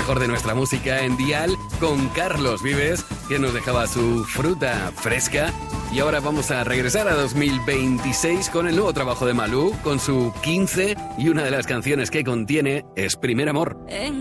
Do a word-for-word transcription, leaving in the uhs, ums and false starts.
mejor de nuestra música en Dial con Carlos Vives, que nos dejaba su fruta fresca. Y ahora vamos a regresar a dos mil veintiséis con el nuevo trabajo de Malú, con su quince, y una de las canciones que contiene es Primer Amor.